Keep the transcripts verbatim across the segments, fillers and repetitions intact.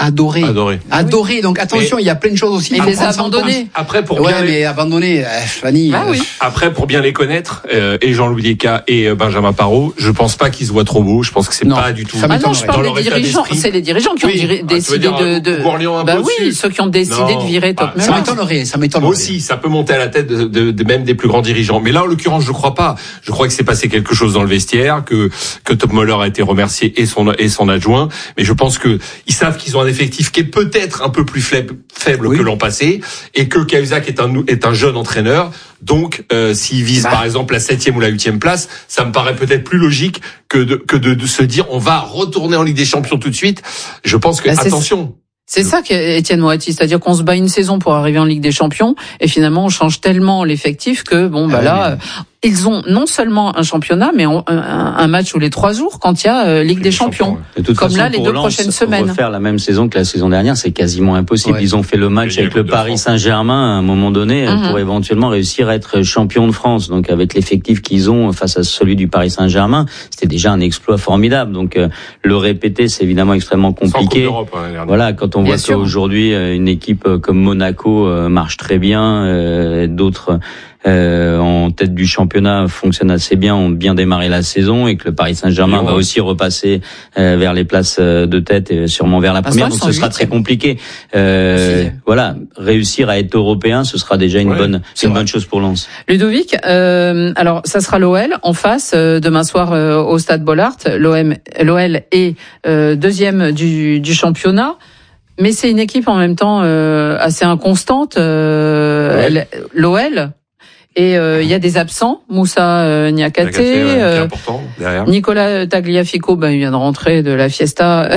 adoré. Adoré. Adoré. Donc attention, mais, il y a plein de choses aussi. Il les a abandonnés. Après, pour ouais, bien mais les... abandonnés, euh, Fanny. Ah, euh... oui. Après, pour bien les connaître, euh, et Jean-Louis Descas et euh, Benjamin Parot, je pense pas qu'ils se voient trop beaux. Je pense que c'est non, pas du tout. Ah non, je parle des dirigeants. C'est les dirigeants qui ont oui. diri- ah, décidé dire, de. de... un bah peu oui, dessus. ceux qui ont décidé non. de virer Top ah, Muller. Ça m'étonnerait, ça m'étonnerait. Moi aussi, ça peut monter à la tête de, de, de même des plus grands dirigeants. Mais là, en l'occurrence, je crois pas. Je crois que c'est passé quelque chose dans le vestiaire, que que Top Muller a été remercié et son et son adjoint. Mais je pense que ils savent qu'ils ont un effectif qui est peut-être un peu plus faible, faible oui. que l'an passé, et que Cahuzac est un est un jeune entraîneur. Donc, euh, s'ils visent bah. par exemple la septième ou la huitième place, ça me paraît peut-être plus logique que de que de, de se dire on va retourner en Ligue des Champions tout de suite. Je pense que bah, attention. C'est ça qu'Étienne Moati, c'est-à-dire qu'on se bat une saison pour arriver en Ligue des Champions et finalement on change tellement l'effectif que bon bah ah, là oui. Ils ont non seulement un championnat, mais un, un match tous les trois jours quand il y a euh, Ligue des Champions. De toute Comme façon, là, les deux Lens, prochaines semaines. Refaire la même saison que la saison dernière, c'est quasiment impossible. Ouais. Ils ont fait le match avec le Paris Saint-Germain à un moment donné mm-hmm. pour éventuellement réussir à être champion de France. Donc avec l'effectif qu'ils ont face à celui du Paris Saint-Germain, c'était déjà un exploit formidable. Donc euh, le répéter, c'est évidemment extrêmement compliqué. Hein, voilà, quand on Bien voit sûr. qu'aujourd'hui une équipe comme Monaco euh, marche très bien, euh, d'autres Euh, en tête du championnat fonctionne assez bien, ont bien démarré la saison, et que le Paris Saint-Germain Lyon, va aussi repasser euh, vers les places de tête et sûrement vers la première, ah, donc ce sera très compliqué. Euh, voilà, réussir à être européen, ce sera déjà une ouais, bonne, c'est une bonne chose pour Lens. Ludovic, euh, alors ça sera l'O L en face euh, demain soir euh, au Stade Bollaert. L'O M, l'O L est euh, deuxième du, du championnat. Mais c'est une équipe en même temps euh, assez inconstante. Euh, ouais. L'O L. Et il euh, y a des absents, Moussa euh, Niakate, ouais, euh, derrière. Nicolas Tagliafico, ben il vient de rentrer de la fiesta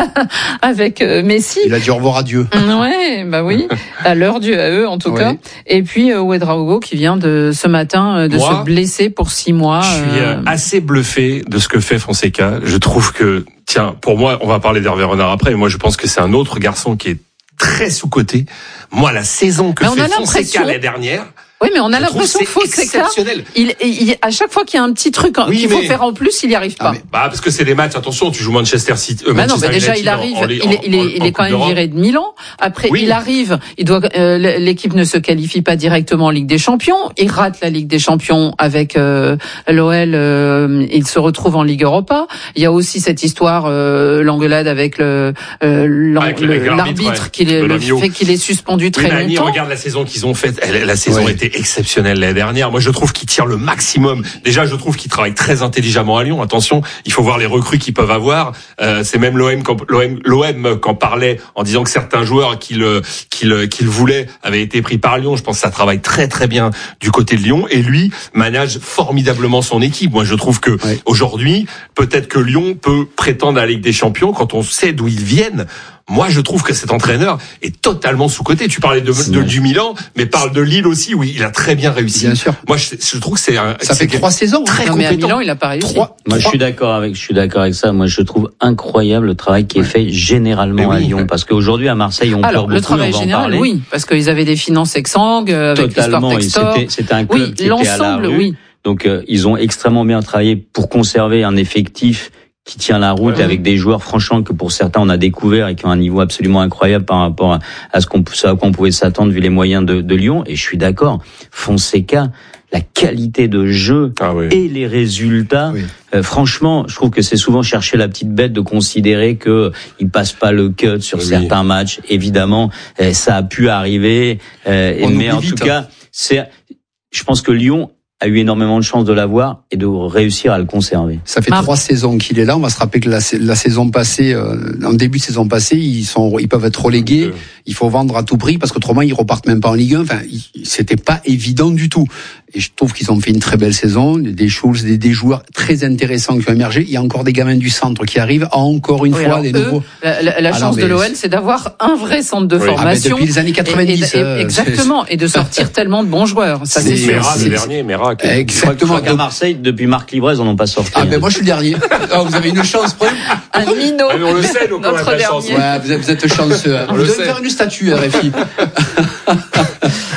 avec euh, Messi. Il a dit au revoir à Dieu. Ouais, bah oui, à l'heure du à eux en tout ouais. cas. Et puis euh, Ouedraogo qui vient de ce matin euh, de Moi, se blesser pour six mois. Je suis euh... assez bluffé de ce que fait Fonseca. Je trouve que, tiens, pour moi, on va parler d'Hervé Renard après, mais moi je pense que c'est un autre garçon qui est très sous-coté. Moi, la saison que mais fait Fonseca l'année dernière. Oui, mais on a l'impression que Fonseca, il, il, à chaque fois qu'il y a un petit truc oui, qu'il faut faire en plus, il n'y arrive pas. Ah, mais, bah, parce que c'est des matchs, attention, tu joues Manchester City, euh, bah Manchester non, mais déjà, United il arrive, en, en, il est, en, il est, en, il est quand même viré de Milan. Après, oui. il arrive, il doit, euh, l'équipe ne se qualifie pas directement en Ligue des Champions. Il rate la Ligue des Champions avec, euh, l'O L, euh, il se retrouve en Ligue Europa. Il y a aussi cette histoire, euh, l'engueulade avec le, euh, l'en, avec le, l'arbitre, ouais. qui est, le fait qu'il est suspendu très oui, longtemps. Regarde la saison qu'ils ont faite. Elle, la saison ouais. était exceptionnelle l'année dernière. Moi, je trouve qu'il tire le maximum. Déjà, je trouve qu'il travaille très intelligemment à Lyon. Attention, il faut voir les recrues qu'ils peuvent avoir. Euh, c'est même l'O M quand l'O M, l'O M quand parlait en disant que certains joueurs qu'il qu'il qu'il voulait avaient été pris par Lyon. Je pense que ça travaille très très bien du côté de Lyon, et lui manage formidablement son équipe. Moi, je trouve que ouais. aujourd'hui, peut-être que Lyon peut prétendre à la Ligue des Champions quand on sait d'où ils viennent. Moi, je trouve que cet entraîneur est totalement sous-coté. Tu parlais de, de du Milan, mais parle de Lille aussi, où il a très bien réussi. Bien sûr. Moi, je, je trouve que c'est un. Ça fait trois saisons. Très non, compétent. Mais à Milan, il a pas réussi. Trois, Moi, trois. je suis d'accord avec, je suis d'accord avec ça. Moi, je trouve incroyable le travail qui est ouais. fait généralement oui, à Lyon, ouais. parce qu'aujourd'hui à Marseille, on Alors, peur le beaucoup. travail on va général, en parler. oui, parce qu'ils avaient des finances exsangues avec Totalement, les Sport c'était, c'était un club oui, qui était à la rue. Oui. Donc, euh, ils ont extrêmement bien travaillé pour conserver un effectif qui tient la route, ouais, avec des joueurs franchement que pour certains on a découvert et qui ont un niveau absolument incroyable par rapport à, à ce qu'on ce à quoi on pouvait s'attendre vu les moyens de, de Lyon. Et je suis d'accord, Fonseca, la qualité de jeu ah oui. et les résultats, oui. euh, franchement, je trouve que c'est souvent chercher la petite bête de considérer que il passe pas le cut sur oui. certains matchs. Évidemment, euh, ça a pu arriver, euh, mais en vite, tout hein. cas, c'est, je pense que Lyon a eu énormément de chance de l'avoir et de réussir à le conserver. Ça fait ah. trois saisons qu'il est là. On va se rappeler que la, la saison passée, euh, en début de saison passée, ils sont, ils peuvent être relégués. Euh. Il faut vendre à tout prix parce qu'autrement ils repartent même pas en Ligue un. Enfin, il, c'était pas évident du tout. Et je trouve qu'ils ont fait une très belle saison. Des Schulz, des, des joueurs très intéressants qui ont émergé. Il y a encore des gamins du centre qui arrivent. Encore une oui, fois, des eux, nouveaux. La, la, la chance de l'O L, c'est d'avoir un vrai centre de oui. formation. Ah, depuis les années quatre-vingt-dix. Et, et, et, exactement. Et de sortir tellement de bons joueurs. Ça, c'est, c'est sûr. Méra, le dernier, Méra. Exactement. Je crois qu'à Marseille, depuis Marc Livrez, on n'en pas sorti. Ah, ben moi, je suis le dernier. Oh, vous avez une chance, un minot. Ah, on le sait, donc notre dernier. Ouais, vous êtes, vous êtes chanceux. On vous devez faire une statue, R F I.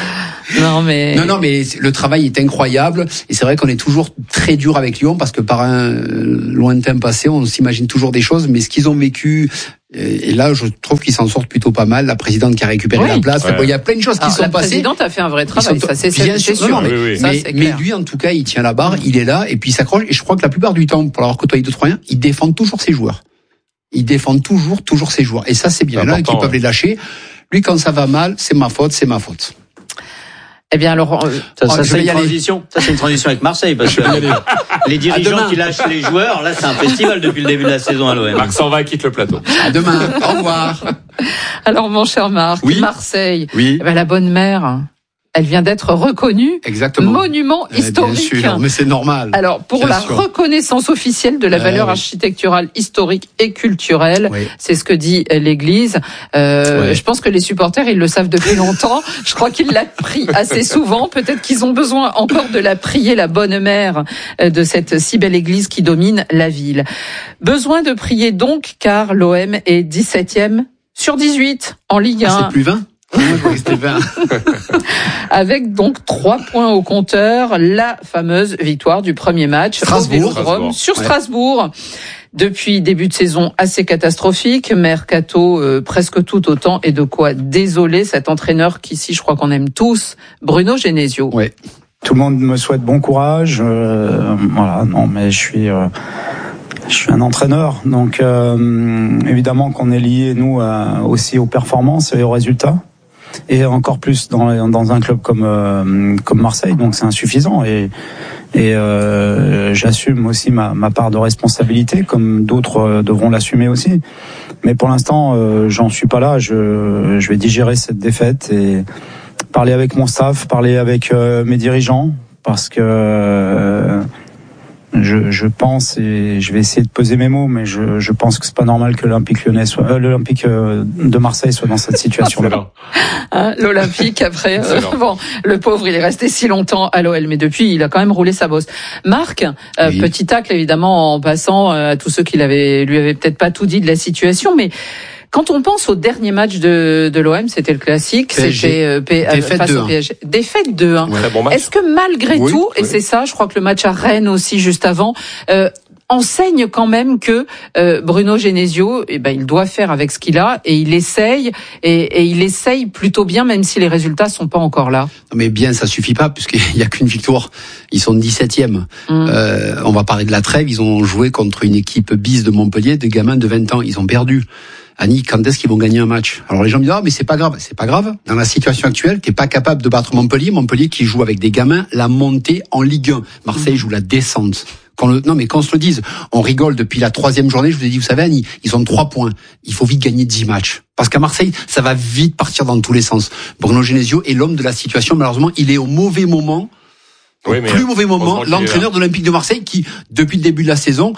Non mais non non mais le travail est incroyable et c'est vrai qu'on est toujours très dur avec Lyon parce que par un lointain passé on s'imagine toujours des choses, mais ce qu'ils ont vécu. Et là, je trouve qu'ils s'en sortent plutôt pas mal. La présidente qui a récupéré oui. la place. Ouais. Bon, il y a plein de choses qui Alors, sont la passées. La présidente a fait un vrai travail. Sont... Ça, c'est, bien c'est sûr. sûr. Non, mais, oui, oui. Ça, mais, mais lui, en tout cas, il tient la barre. Il est là et puis il s'accroche. Et je crois que la plupart du temps, pour l'avoir côtoyé deux trois ans, il défend toujours ses joueurs. Il défend toujours, toujours ses joueurs. Et ça, c'est bien. C'est là, qu'ils peuvent ouais. les lâcher. Lui, quand ça va mal, c'est ma faute, c'est ma faute. Eh bien, alors, euh, ça, ça, c'est une transition. Ça, c'est une transition avec Marseille, parce que les dirigeants qui lâchent les joueurs, là, c'est un festival depuis le début de la saison à l'O M. Marc s'en va et quitte le plateau. À demain. Au revoir. Alors, mon cher Marc, oui. Marseille, oui. eh ben, la bonne mère, elle vient d'être reconnue Exactement. monument eh, historique. Bien sûr, mais c'est normal. Alors, pour bien la sûr. reconnaissance officielle de la euh, valeur oui. architecturale, historique et culturelle, oui. c'est ce que dit l'Église. Euh, oui. Je pense que les supporters, ils le savent depuis longtemps. Je crois qu'ils la prient assez souvent. Peut-être qu'ils ont besoin encore de la prier, la bonne mère de cette si belle Église qui domine la ville. Besoin de prier donc, car l'O M est dix-septième sur dix-huit en Ligue un. Ah, c'est plus vingt. Avec donc trois points au compteur, la fameuse victoire du premier match Strasbourg, Strasbourg. sur ouais. Strasbourg. Depuis début de saison assez catastrophique, mercato euh, presque tout autant, et de quoi désoler cet entraîneur qu'ici je crois qu'on aime tous, Bruno Genesio. Ouais. Tout le monde me souhaite bon courage. Euh, voilà, non, mais je suis. Euh... Je suis un entraîneur, donc euh, évidemment qu'on est lié, nous, à, aussi aux performances et aux résultats. Et encore plus dans, dans un club comme, euh, comme Marseille, donc c'est insuffisant. Et, et euh, j'assume aussi ma, ma part de responsabilité, comme d'autres euh, devront l'assumer aussi. Mais pour l'instant, euh, j'en suis pas là. Je, je vais digérer cette défaite et parler avec mon staff, parler avec euh, mes dirigeants, parce que... Euh, Je, je pense, et je vais essayer de peser mes mots, mais je, je pense que c'est pas normal que l'Olympique Lyonnais soit, euh, l'Olympique de Marseille soit dans cette situation-là. Hein, L'Olympique, après, euh, bon, le pauvre, il est resté si longtemps à l'O L, mais depuis, il a quand même roulé sa bosse. Marc, euh, oui. petit tacle évidemment en passant euh, à tous ceux qui l'avaient, lui avaient peut-être pas tout dit de la situation, mais quand on pense au dernier match de, de l'O M, c'était le classique, P S G. c'était euh, P, euh, face au P S G. Défaite deux un. Ouais, bon Est-ce que malgré oui, tout, oui. et c'est ça, je crois que le match à Rennes aussi juste avant, euh, enseigne quand même que euh, Bruno Genesio, eh ben, il doit faire avec ce qu'il a et il essaye et, et il essaye plutôt bien, même si les résultats sont pas encore là. Non mais bien, ça suffit pas puisqu'il y a qu'une victoire. Ils sont dix-septième. Mmh. Euh, on va parler de la trêve. Ils ont joué contre une équipe bis de Montpellier, des gamins de vingt ans. Ils ont perdu. Annie, quand est-ce qu'ils vont gagner un match? Alors les gens me disent, ah, mais c'est pas grave. C'est pas grave. Dans la situation actuelle, t'es pas capable de battre Montpellier. Montpellier qui joue avec des gamins la montée en Ligue un. Marseille joue la descente. Qu'on le, non, mais qu'on se le dise. On rigole depuis la troisième journée. Je vous ai dit, vous savez, Annie, ils ont trois points. Il faut vite gagner dix matchs. Parce qu'à Marseille, ça va vite partir dans tous les sens. Bruno Genesio est l'homme de la situation. Malheureusement, il est au mauvais moment. Au oui, plus mauvais moment. L'entraîneur de l'Olympique de Marseille qui, depuis le début de la saison,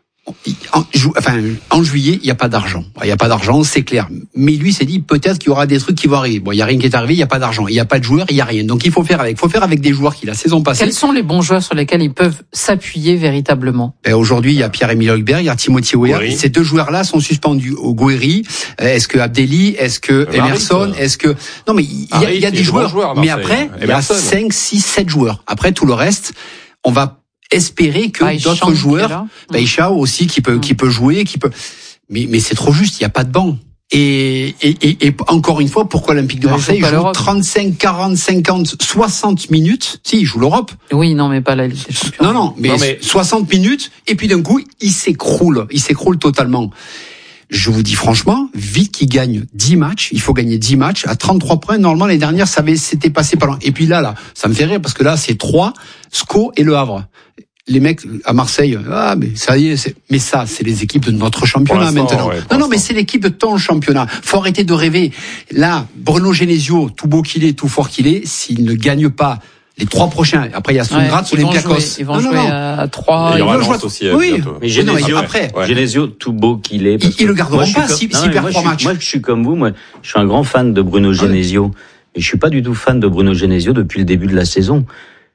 En, enfin, en juillet, il n'y a pas d'argent. Il n'y a pas d'argent, c'est clair. Mais lui s'est dit peut-être qu'il y aura des trucs qui vont arriver. Bon, il n'y a rien qui est arrivé, il n'y a pas d'argent, il n'y a pas de joueurs, il n'y a rien. Donc il faut faire avec. Il faut faire avec des joueurs qui la saison passée. Quels sont les bons joueurs sur lesquels ils peuvent s'appuyer véritablement? Ben, aujourd'hui, il y a Pierre-Emile Højbjerg, il y a Timothy Weah. Ces deux joueurs-là sont suspendus au Gouiri. Est-ce que Abdelli, est-ce que Emerson, est-ce que non mais il y a, il y a des joueurs. joueurs mais après, il y a cinq, six, sept joueurs. Après tout le reste, on va espérer que Baïchang, d'autres joueurs, Baïchao aussi qui peut, mmh. qui peut jouer, qui peut, mais, mais c'est trop juste, il n'y a pas de banc. Et, et, et, et encore une fois, pourquoi l'Olympique de Marseille joue l'Europe. trente-cinq, quarante, cinquante, soixante minutes? Si, il joue l'Europe. Oui, non, mais pas la Ligue des Champions. Non, non, mais, non, mais soixante minutes, et puis d'un coup, il s'écroule, il s'écroule totalement. Je vous dis franchement, vite qu'il gagne dix matchs, il faut gagner dix matchs à trente-trois points. Normalement, les dernières, ça avait, c'était passé pas loin. Et puis là, là, ça me fait rire parce que là, c'est trois, Sco et Le Havre. Les mecs à Marseille, ah mais ça y est, c'est... mais ça c'est les équipes de notre championnat maintenant. Ouais, non non mais c'est l'équipe de ton championnat. Faut arrêter de rêver. Là, Bruno Genesio, tout beau qu'il est, tout fort qu'il est, s'il ne gagne pas les trois prochains, après il y a Sundrat ou Olympiakos. Ils vont jouer, ils vont non, jouer non. à trois. Il y aura Lens aussi. Oui. Bientôt. Mais Genesio, non, après, ouais. Genesio, tout beau qu'il est. Ils, ils le garderont pas s'il si, si perd trois matchs. Moi, je suis comme vous. Moi, je suis un grand fan de Bruno Genesio. Ouais. Et je suis pas du tout fan de Bruno Genesio depuis le début de la saison.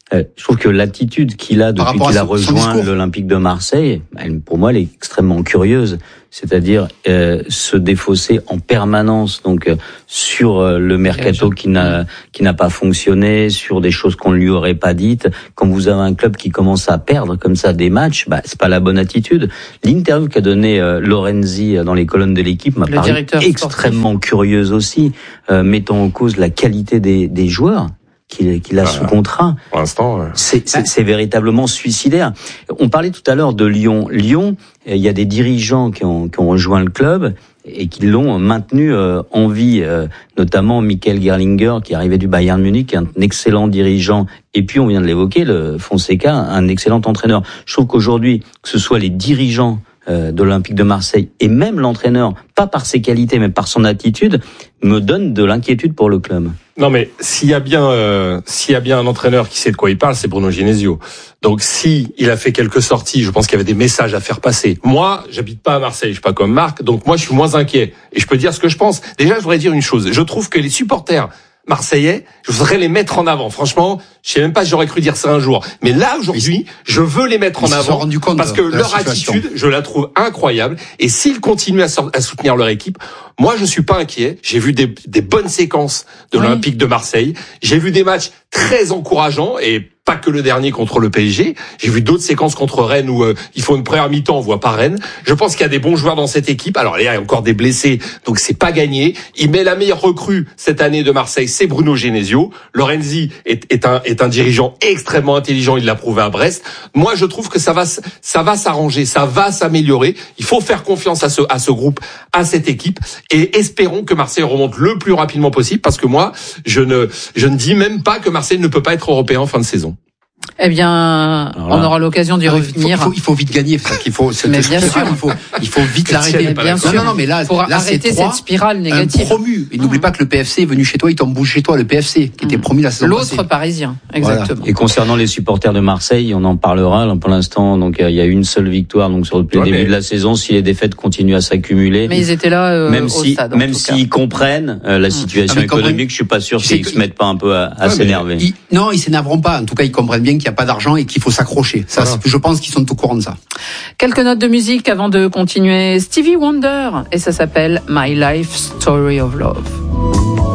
Euh, je trouve que l'attitude qu'il a depuis qu'il a rejoint l'Olympique de Marseille, elle, pour moi, elle est extrêmement curieuse. C'est-à-dire euh, se défausser en permanence donc euh, sur euh, le mercato qui n'a qui n'a pas fonctionné, sur des choses qu'on ne lui aurait pas dites. Quand vous avez un club qui commence à perdre comme ça des matchs, bah c'est pas la bonne attitude. L'interview qu'a donné euh, Lorenzi dans les colonnes de l'équipe m'a paru extrêmement sportif. curieuse aussi, euh, mettant en cause la qualité des, des joueurs qu'il, qu'il a ah, sous contrat. Pour l'instant, ouais. c'est, c'est, c'est véritablement suicidaire. On parlait tout à l'heure de Lyon. Lyon, il y a des dirigeants qui ont, qui ont rejoint le club et qui l'ont maintenu euh, en vie, euh, notamment Michael Gerlinger, qui arrivait du Bayern Munich, un excellent dirigeant. Et puis, on vient de l'évoquer, le Fonseca, un excellent entraîneur. Je trouve qu'aujourd'hui, que ce soit les dirigeants euh, de l'Olympique de Marseille et même l'entraîneur, pas par ses qualités, mais par son attitude, me donne de l'inquiétude pour le club. Non, mais s'il y a bien, euh, s'il y a bien un entraîneur qui sait de quoi il parle, c'est Bruno Genesio. Donc, si il a fait quelques sorties, je pense qu'il y avait des messages à faire passer. Moi, j'habite pas à Marseille, je suis pas comme Marc, donc moi, je suis moins inquiet. Et je peux dire ce que je pense. Déjà, je voudrais dire une chose. Je trouve que les supporters marseillais, je voudrais les mettre en avant. Franchement, je sais même pas si j'aurais cru dire ça un jour. Mais là, aujourd'hui, je veux les mettre en avant rendu compte parce que leur attitude, je la trouve incroyable. Et s'ils continuent à, à soutenir leur équipe, moi, je suis pas inquiet. J'ai vu des, des bonnes séquences de oui. l'Olympique de Marseille. J'ai vu des matchs très encourageants et pas que le dernier contre le P S G. J'ai vu d'autres séquences contre Rennes où euh, il faut une première mi-temps, on voit pas Rennes. Je pense qu'il y a des bons joueurs dans cette équipe. Alors, il y a encore des blessés, donc c'est pas gagné. Il met la meilleure recrue cette année de Marseille, c'est Bruno Genesio. Lorenzi est, est un est un dirigeant extrêmement intelligent, il l'a prouvé à Brest. Moi, je trouve que ça va ça va s'arranger, ça va s'améliorer. Il faut faire confiance à ce à ce groupe, à cette équipe, et espérons que Marseille remonte le plus rapidement possible, parce que moi, je ne je ne dis même pas que Marseille ne peut pas être européen en fin de saison. Eh bien, on aura l'occasion d'y revenir. Il faut, il faut vite gagner, c'est ça qu'il faut. Mais bien sûr, il faut, il faut vite l'arrêter. Bien sûr. Non, non, mais là, pour là, arrêter c'est trois, cette spirale négative. Un promu. Et n'oublie pas que le P F C est venu chez toi, il tombe bouge chez toi, le P F C qui mmh. était promu la saison L'autre passée. Parisien, exactement. Voilà. Et concernant les supporters de Marseille, on en parlera. Pour l'instant, donc il y a une seule victoire, donc sur le ouais, début mais... de la saison. Si les défaites continuent à s'accumuler, mais ils étaient là euh, même au si, stade. Même s'ils comprennent euh, la situation mmh. économique, je suis pas sûr qu'ils se mettent pas un peu à, à s'énerver. Ils, non, ils s'énerveront pas. En tout cas, ils comprennent bien qu'il n'y a pas d'argent et qu'il faut s'accrocher. Ça, voilà. Je pense qu'ils sont au courant de ça. Quelques notes de musique avant de continuer. Stevie Wonder, et ça s'appelle My Life Story of Love.